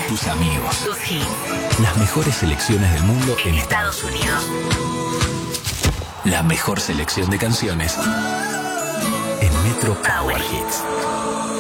tus amigos. Tus hits. Las mejores selecciones del mundo en Estados Unidos. La mejor selección de canciones en Metro Power Hits.